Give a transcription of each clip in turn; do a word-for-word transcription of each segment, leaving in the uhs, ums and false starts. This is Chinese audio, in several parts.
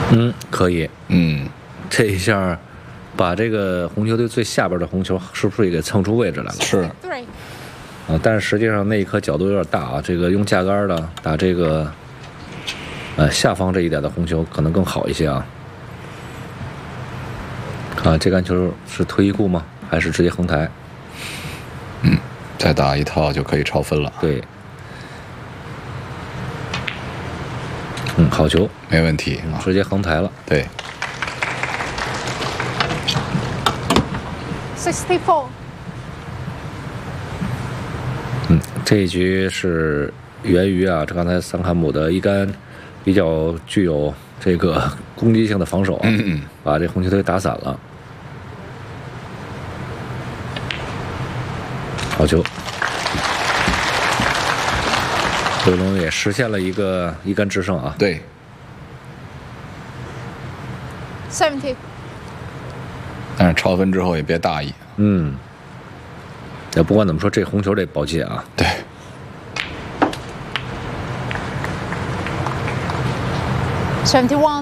嗯，可以。 嗯， 这一下把这个红球队最下边的红球是不是也给蹭出位置来了？ 是。 啊，但是实际上那一颗角度有点大啊，这个用架杆的打这个呃下方这一点的红球可能更好一些啊。啊，这杆球是推一顾吗？还是直接横台？ 嗯，再打一套就可以超分了。 对。嗯，好球， 没问题啊， 直接横台了。 对。 sixty-four。 嗯，这一局是源于啊，这刚才桑坎姆的一杆比较具有这个攻击性的防守啊， 嗯嗯， 把这红球队打散了。好球，刘龙也实现了一个一杆制胜啊。 对。 seventy。 但是超分之后也别大意。 嗯。也不管怎么说，这红球得保戒啊。 对。 seventy-one。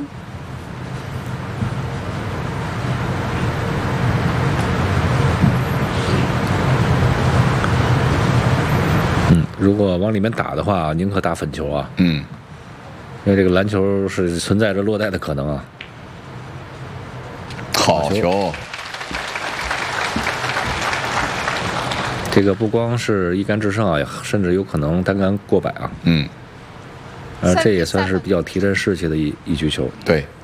嗯，如果往里面打的话，宁可打粉球啊。 嗯。 因为这个篮球是存在着落袋的可能啊。 好球。 这个不光是一杆制胜啊，甚至有可能单杆过百啊。 嗯。 呃，这也算是比较提振士气的一一局球。 对。